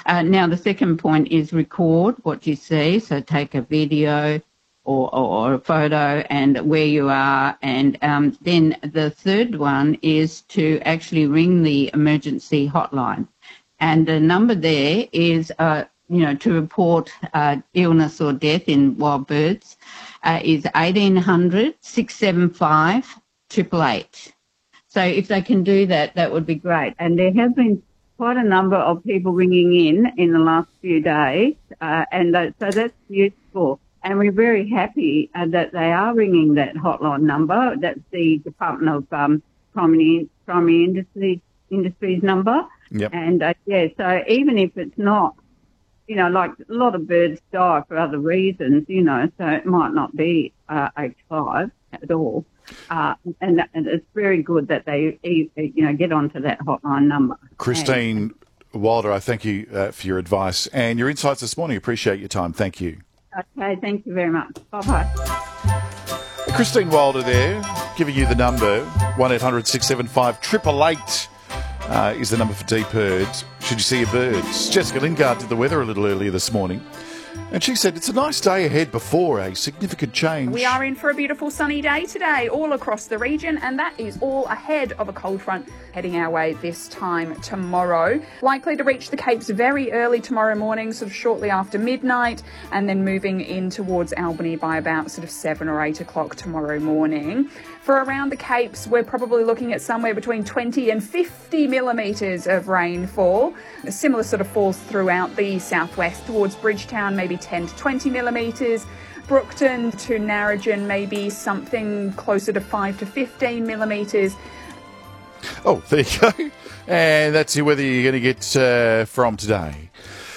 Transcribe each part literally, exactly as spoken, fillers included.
Uh, now, the second point is record what you see. So take a video or, or, or a photo and where you are. And um, then the third one is to actually ring the emergency hotline. And the number there is, uh, you know, to report uh, illness or death in wild birds uh, is eighteen hundred, six seven five, eight eight eight. So if they can do that, that would be great. And there have been quite a number of people ringing in in the last few days, uh, and uh, so that's useful. And we're very happy uh, that they are ringing that hotline number. That's the Department of um, Primary, Primary Industries, Industries number. Yep. And, uh, yeah, so even if it's not, you know, like a lot of birds die for other reasons, you know, so it might not be uh, H five at all. Uh, and, and it's very good that they, you know, get onto that hotline number. Christine and, Wilder, I thank you uh, for your advice and your insights this morning. Appreciate your time. Thank you. Okay, thank you very much. Bye-bye. Christine Wilder there, giving you the number, one eight hundred six seven five eight eight eight uh, is the number for deep birds. Should you see your birds? Jessica Lingard did the weather a little earlier this morning. And she said it's a nice day ahead before a significant change. We are in for a beautiful sunny day today all across the region, and that is all ahead of a cold front heading our way this time tomorrow. Likely to reach the Capes very early tomorrow morning, sort of shortly after midnight, and then moving in towards Albany by about sort of seven or eight o'clock tomorrow morning. For around the Capes, we're probably looking at somewhere between twenty and fifty millimetres of rainfall. A similar sort of falls throughout the southwest towards Bridgetown, maybe ten to twenty millimetres. Brookton to Narrogin, maybe something closer to five to fifteen millimetres. Oh, there you go. And that's the weather you're going to get uh, from today.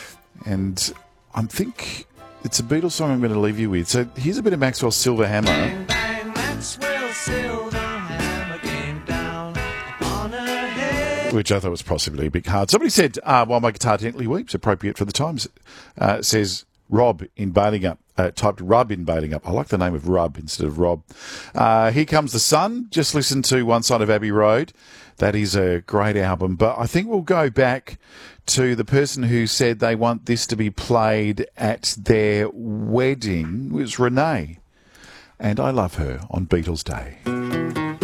And I think it's a Beatles song I'm going to leave you with. So here's a bit of Maxwell Silver Hammer. Bang, bang, Maxwell Silver Hammer came down on her head. Which I thought was possibly a bit hard. Somebody said, uh, while my guitar gently weeps, appropriate for the times, uh, says Rob in Balingup, uh, typed Rub in Balingup. I like the name of Rub instead of Rob. Uh, Here Comes the Sun. Just listen to One Side of Abbey Road. That is a great album. But I think we'll go back to the person who said they want this to be played at their wedding. It was Renee. And I love her on Beatles Day.